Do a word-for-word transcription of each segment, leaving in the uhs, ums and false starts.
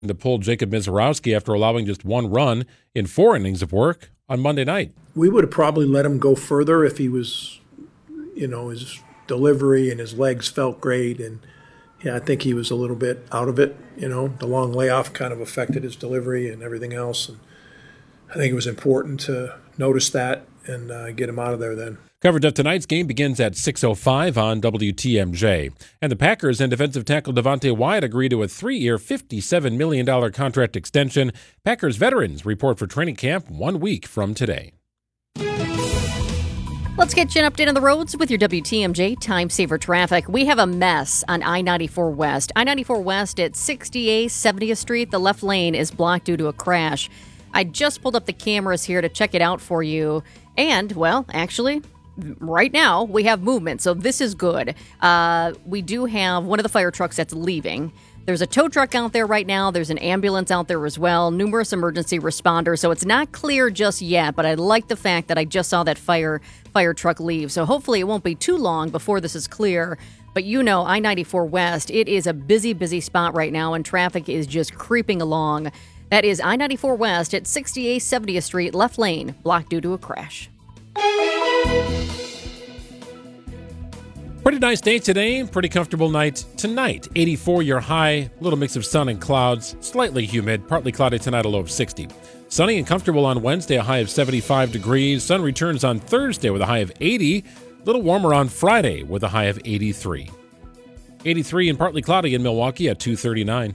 to pull Jacob Mizorowski after allowing just one run in four innings of work on Monday night. We would have probably let him go further if he was, you know, his delivery and his legs felt great. And yeah, I think he was a little bit out of it. You know, the long layoff kind of affected his delivery and everything else. And I think it was important to notice that and uh, get him out of there then. Coverage of tonight's game begins at six oh five on W T M J. And the Packers and defensive tackle Devontae Wyatt agree to a three-year, fifty-seven million dollars contract extension. Packers veterans report for training camp one week from today. Let's get you an update on the roads with your W T M J Time Saver Traffic. We have a mess on I ninety-four West. I ninety-four West at sixty-eighth, seventieth Street. The left lane is blocked due to a crash. I just pulled up the cameras here to check it out for you. And, well, actually, right now we have movement, so this is good. Uh, we do have one of the fire trucks that's leaving. There's a tow truck out there right now. There's an ambulance out there as well. Numerous emergency responders. So it's not clear just yet, but I like the fact that I just saw that fire fire truck leave. So hopefully it won't be too long before this is clear. But you know, I ninety-four West, it is a busy, busy spot right now, and traffic is just creeping along. That is I ninety-four West at sixty-eighth, seventieth Street, left lane, blocked due to a crash. Pretty nice day today, pretty comfortable night tonight. eighty-four your high, little mix of sun and clouds, slightly humid, partly cloudy tonight, a low of sixty. Sunny and comfortable on Wednesday, a high of seventy-five degrees. Sun returns on Thursday with a high of eighty. A little warmer on Friday with a high of eighty-three. eighty-three and partly cloudy in Milwaukee at two thirty-nine.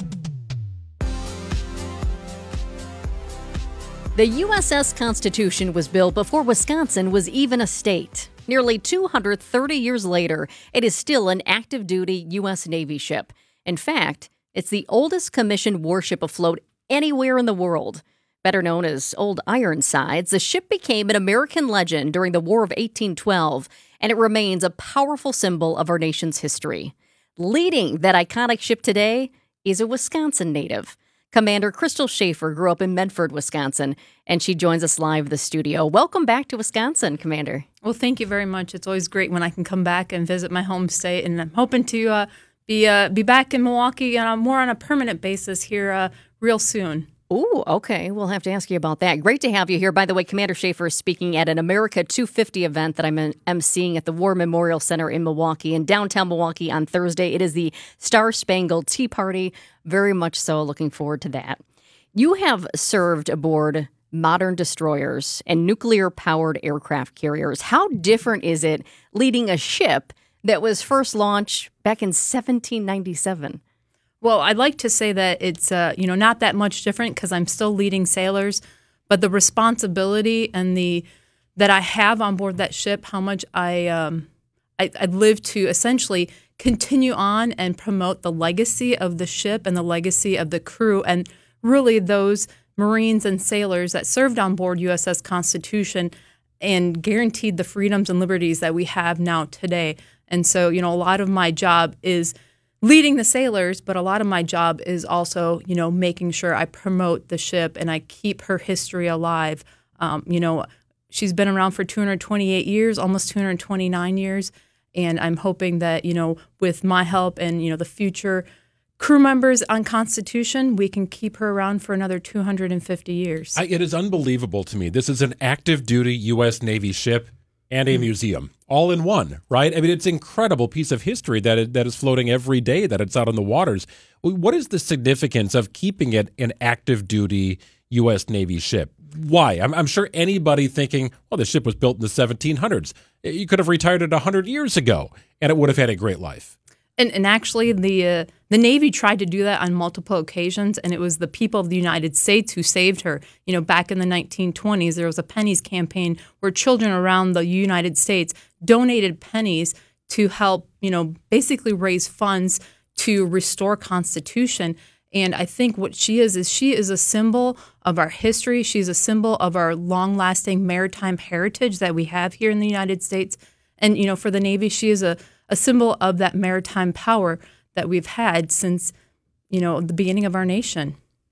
The U S S Constitution was built before Wisconsin was even a state. Nearly two hundred thirty years later, it is still an active-duty U S Navy ship. In fact, it's the oldest commissioned warship afloat anywhere in the world. Better known as Old Ironsides, the ship became an American legend during the War of eighteen twelve, and it remains a powerful symbol of our nation's history. Leading that iconic ship today is a Wisconsin native. Commander Crystal Schaefer grew up in Medford, Wisconsin, and she joins us live in the studio. Welcome back to Wisconsin, Commander. Well, thank you very much. It's always great when I can come back and visit my home state, and I'm hoping to uh, be uh, be back in Milwaukee on a, more on a permanent basis here uh, real soon. Ooh, okay. We'll have to ask you about that. Great to have you here. By the way, Commander Schaefer is speaking at an America two fifty event that I'm emceeing at the War Memorial Center in Milwaukee, in downtown Milwaukee on Thursday. It is the Star Spangled Tea Party. Very much so. Looking forward to that. You have served aboard modern destroyers and nuclear-powered aircraft carriers. How different is it leading a ship that was first launched back in seventeen ninety-seven? Well, I'd like to say that it's uh, you know not that much different because I'm still leading sailors, but the responsibility and the that I have on board that ship, how much I um, I, I live to essentially continue on and promote the legacy of the ship and the legacy of the crew, and really those Marines and sailors that served on board U S S Constitution and guaranteed the freedoms and liberties that we have now today. And so, you know, a lot of my job is leading the sailors, but a lot of my job is also, you know, making sure I promote the ship and I keep her history alive. Um, you know, she's been around for two hundred twenty-eight years, almost two hundred twenty-nine years. And I'm hoping that, you know, with my help and, you know, the future crew members on Constitution, we can keep her around for another two hundred fifty years. I, it is unbelievable to me. This is an active-duty U S Navy ship and a mm-hmm. museum, all in one, right? I mean, it's an incredible piece of history that it, that is floating every day, that it's out on the waters. What is the significance of keeping it an active-duty U S Navy ship? Why? I'm, I'm sure anybody thinking, well, the ship was built in the seventeen hundreds. You could have retired it one hundred years ago, and it would have had a great life. And, and actually, the uh, the Navy tried to do that on multiple occasions, and it was the people of the United States who saved her. You know, back in the nineteen twenties, there was a pennies campaign where children around the United States donated pennies to help, you know, basically raise funds to restore Constitution. And I think what she is, is she is a symbol of our history. She's a symbol of our long-lasting maritime heritage that we have here in the United States. And, you know, for the Navy, she is a, a symbol of that maritime power that we've had since, you know, the beginning of our nation.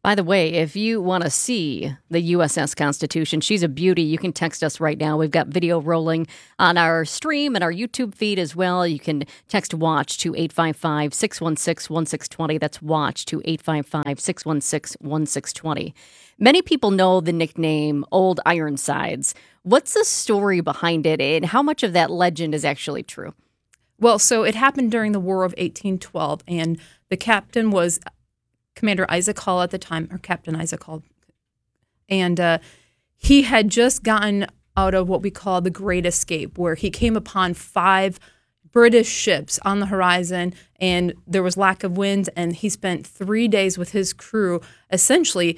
By the way, if you want to see the U S S Constitution, she's a beauty. You can text us right now. We've got video rolling on our stream and our YouTube feed as well. You can text WATCH to eight five five, six one six, one six two zero. That's WATCH to eight five five, six one six, one six two zero. Many people know the nickname Old Ironsides. What's the story behind it, and how much of that legend is actually true? Well, so it happened during the War of eighteen twelve, and the captain was Commander Isaac Hall at the time, or Captain Isaac Hall. And uh, he had just gotten out of what we call the Great Escape, where he came upon five British ships on the horizon, and there was lack of wind, and he spent three days with his crew essentially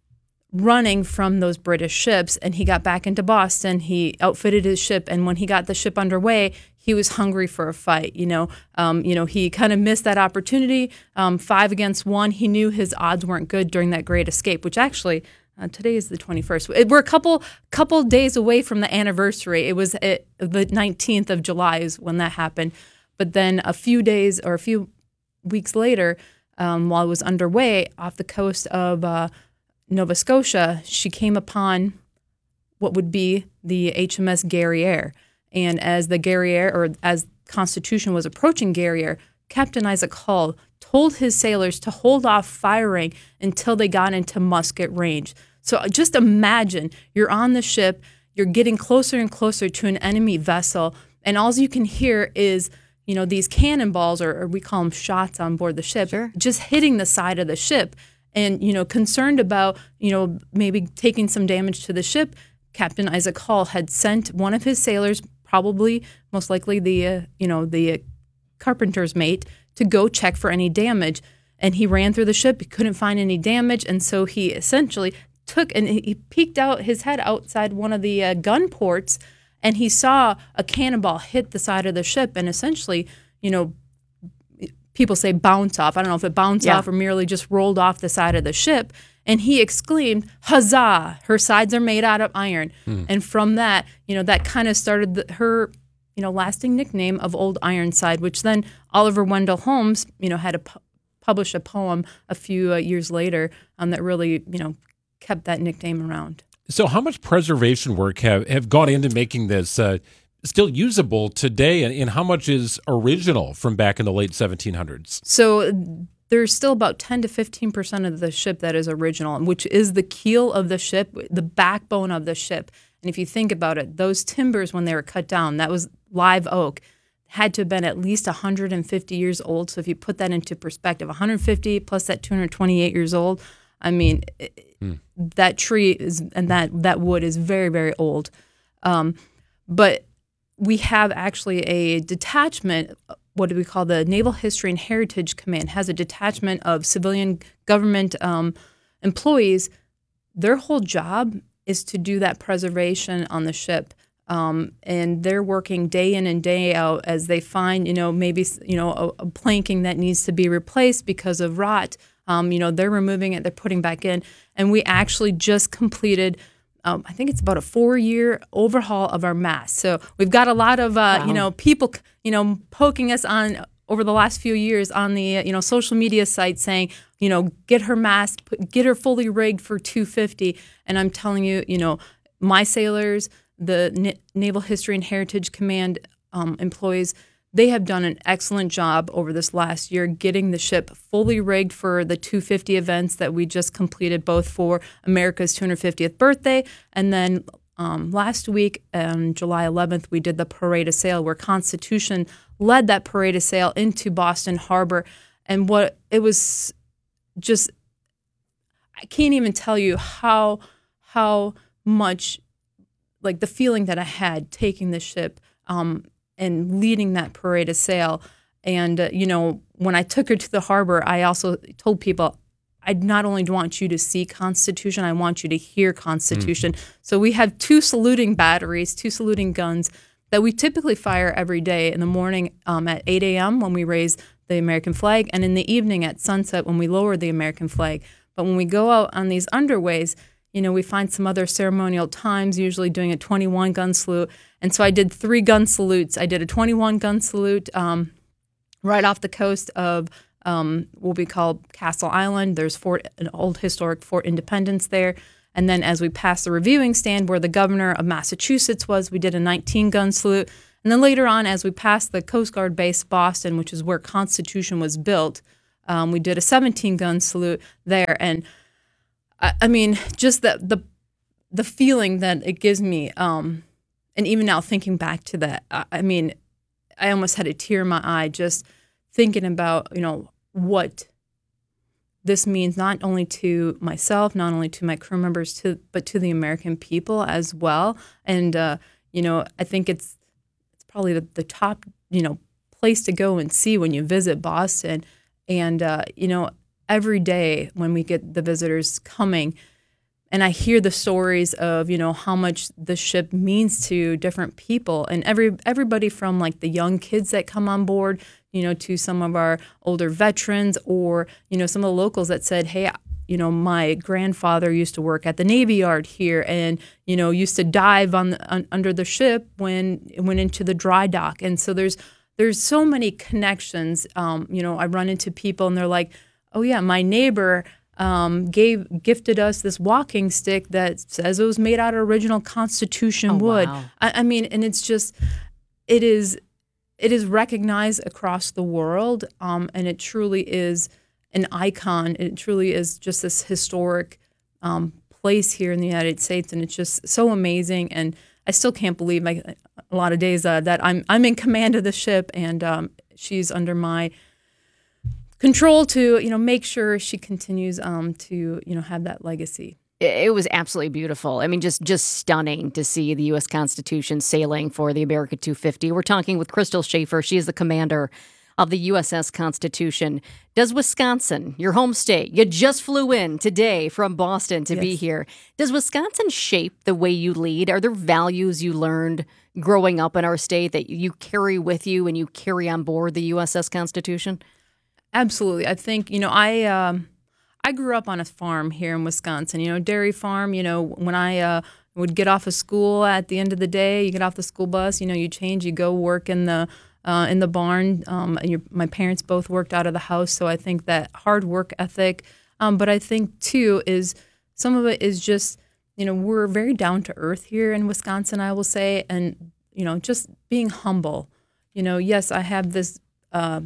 running from those British ships. And he got back into Boston. He outfitted his ship, and when he got the ship underway, he was hungry for a fight. You know, um, you know, he kind of missed that opportunity. Um, five against one. He knew his odds weren't good during that Great Escape, which actually uh, today is the twenty-first. We're a couple couple days away from the anniversary. It was it, the nineteenth of July is when that happened. But then a few days or a few weeks later, um, while it was underway off the coast of uh, Nova Scotia, she came upon what would be the H M S Guerriere. And as the Guerriere, or as Constitution was approaching Guerriere, Captain Isaac Hall told his sailors to hold off firing until they got into musket range. So just imagine you're on the ship, you're getting closer and closer to an enemy vessel, and all you can hear is, you know, these cannonballs, or, or we call them shots on board the ship, Sure. just hitting the side of the ship. And, you know, concerned about, you know, maybe taking some damage to the ship, Captain Isaac Hall had sent one of his sailors, probably most likely the, uh, you know, the uh, carpenter's mate, to go check for any damage. And he ran through the ship. He couldn't find any damage. And so he essentially took and he peeked out his head outside one of the uh, gun ports, and he saw a cannonball hit the side of the ship and essentially, you know, people say bounce off. I don't know if it bounced Yeah. off or merely just rolled off the side of the ship. And he exclaimed, "Huzzah! Her sides are made out of iron." Hmm. And from that, you know, that kind of started the, her, you know, lasting nickname of Old Ironside, which then Oliver Wendell Holmes, you know, had to pu- publish a poem a few uh, years later um, that really, you know, kept that nickname around. So how much preservation work have, have gone into making this uh, still usable today, and, and how much is original from back in the late seventeen hundreds? So there's still about ten to fifteen percent of the ship that is original, which is the keel of the ship, the backbone of the ship. And if you think about it, those timbers, when they were cut down, that was live oak, had to have been at least one hundred fifty years old. So if you put that into perspective, one hundred fifty plus that two hundred twenty-eight years old, I mean, hmm. that tree is, and that, that wood is very, very old. Um, but we have actually a detachment, what do we call the Naval History and Heritage Command, has a detachment of civilian government um, employees. Their whole job is to do that preservation on the ship. Um, and they're working day in and day out as they find, you know, maybe, you know, a, a planking that needs to be replaced because of rot. Um, you know, they're removing it, they're putting back in. And we actually just completed, um, I think it's about a four-year overhaul of our mast. So we've got a lot of, uh, wow. you know, people, you know, poking us on over the last few years on the, you know, social media sites saying, you know, get her mast, get her fully rigged for two fifty. And I'm telling you, you know, my sailors, the N- Naval History and Heritage Command um, employees, they have done an excellent job over this last year getting the ship fully rigged for the two fifty events that we just completed, both for America's two hundred fiftieth birthday, and then um, last week on July eleventh, we did the Parade of Sail, where Constitution led that Parade of Sail into Boston Harbor. And what it was just, I can't even tell you how how much, like the feeling that I had taking the ship um, and leading that Parade of Sail. And, uh, you know, when I took her to the harbor, I also told people, I not only want you to see Constitution, I want you to hear Constitution. Mm. So we have two saluting batteries, two saluting guns that we typically fire every day in the morning um, at eight a.m. when we raise the American flag, and in the evening at sunset when we lower the American flag. But when we go out on these underways, you know, we find some other ceremonial times, usually doing a twenty-one gun salute. And so I did three gun salutes. I did a twenty-one gun salute um, right off the coast of um, will be called Castle Island. There's Fort, an old historic Fort Independence there. And then as we passed the reviewing stand where the governor of Massachusetts was, we did a nineteen-gun salute. And then later on, as we passed the Coast Guard base Boston, which is where Constitution was built, um, we did a seventeen-gun salute there. And I, I mean, just the, the the feeling that it gives me, um, and even now thinking back to that, I, I mean, I almost had a tear in my eye just thinking about, you know, what this means not only to myself, not only to my crew members, to but to the American people as well. And, uh, you know, I think it's it's probably the, the top, you know, place to go and see when you visit Boston. And, uh, you know, every day when we get the visitors coming, and I hear the stories of, you know, how much the ship means to different people, and every everybody from like the young kids that come on board, you know, to some of our older veterans, or, you know, some of the locals that said, hey, you know, my grandfather used to work at the Navy Yard here and, you know, used to dive on, the, on under the ship when it went into the dry dock. And so there's there's so many connections. Um, you know, I run into people and they're like, oh, yeah, my neighbor um, gave gifted us this walking stick that says it was made out of original Constitution Oh, wood. wow. I, I mean, and it's just, it is, it is recognized across the world, um, and it truly is an icon. It truly is just this historic um, place here in the United States, and it's just so amazing. And I still can't believe, like, a lot of days uh, that I'm I'm in command of the ship, and um, she's under my control to, you know, make sure she continues um, to, you know, have that legacy. It was absolutely beautiful. I mean, just just stunning to see the U S Constitution sailing for the America two fifty. We're talking with Crystal Schaefer. She is the commander of the U S S Constitution. Does Wisconsin, your home state, you just flew in today from Boston to Yes. be here. Does Wisconsin shape the way you lead? Are there values you learned growing up in our state that you carry with you and you carry on board the U S S Constitution? Absolutely. I think, you know, I um, I grew up on a farm here in Wisconsin, you know, dairy farm. You know, when I uh, would get off of school at the end of the day, you get off the school bus, you know, you change, you go work in the uh, in the barn. Um, and your, my parents both worked out of the house. So I think that hard work ethic. Um, but I think, too, is some of it is just, you know, we're very down to earth here in Wisconsin, I will say. And, you know, just being humble. You know, yes, I have this uh,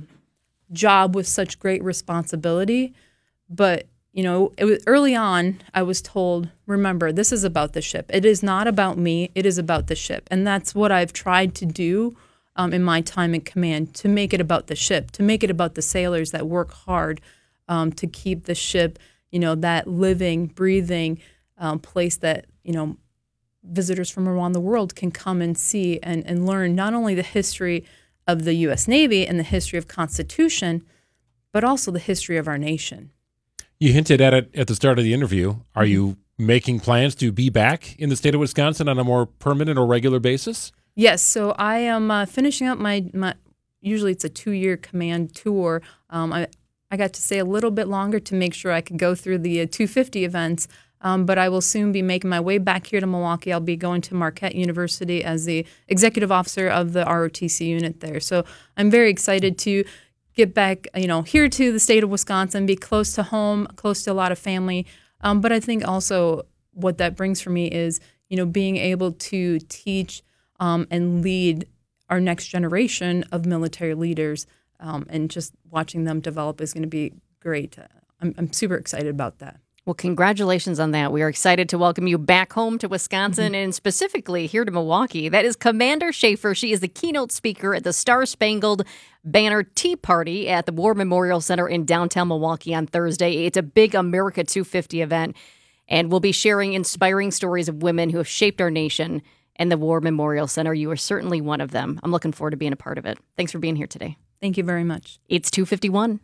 job with such great responsibility. But, you know, it was early on, I was told, remember, this is about the ship. It is not about me. It is about the ship. And that's what I've tried to do um, in my time in command, to make it about the ship, to make it about the sailors that work hard um, to keep the ship, you know, that living, breathing um, place that, you know, visitors from around the world can come and see and, and learn not only the history of the U S Navy and the history of Constitution, but also the history of our nation. You hinted at it at the start of the interview. Are you making plans to be back in the state of Wisconsin on a more permanent or regular basis? Yes, so I am uh, finishing up my, my, usually it's a two-year command tour. Um, I, I got to stay a little bit longer to make sure I could go through the uh, two fifty events, um, but I will soon be making my way back here to Milwaukee. I'll be going to Marquette University as the executive officer of the R O T C unit there. So I'm very excited to get back, you know, here to the state of Wisconsin, be close to home, close to a lot of family. Um, but I think also what that brings for me is, you know, being able to teach um, and lead our next generation of military leaders, um, and just watching them develop is going to be great. I'm, I'm super excited about that. Well, congratulations on that. We are excited to welcome you back home to Wisconsin, and specifically here to Milwaukee. That is Commander Schaefer. She is the keynote speaker at the Star Spangled Banner Tea Party at the War Memorial Center in downtown Milwaukee on Thursday. It's a big America two fifty event, and we'll be sharing inspiring stories of women who have shaped our nation and the War Memorial Center. You are certainly one of them. I'm looking forward to being a part of it. Thanks for being here today. Thank you very much. It's two fifty-one.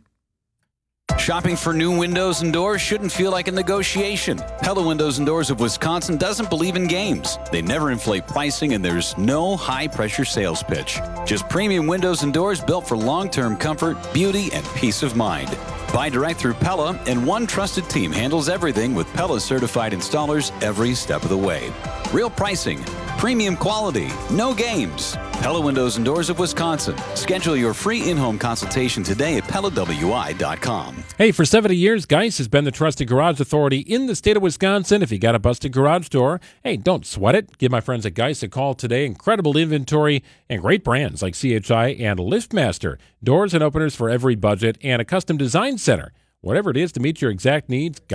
Shopping for new windows and doors shouldn't feel like a negotiation. Pella Windows and Doors of Wisconsin doesn't believe in games. They never inflate pricing, and there's no high-pressure sales pitch. Just premium windows and doors built for long-term comfort, beauty, and peace of mind. Buy direct through Pella, and one trusted team handles everything with Pella certified installers every step of the way. Real pricing, premium quality, no games. Pella Windows and Doors of Wisconsin. Schedule your free in-home consultation today at pella w i dot com. Hey, for seventy years, Geis has been the trusted garage authority in the state of Wisconsin. If you got a busted garage door, hey, don't sweat it. Give my friends at Geis a call today. Incredible inventory and great brands like C H I and LiftMaster. Doors and openers for every budget and a custom design center. Whatever it is to meet your exact needs,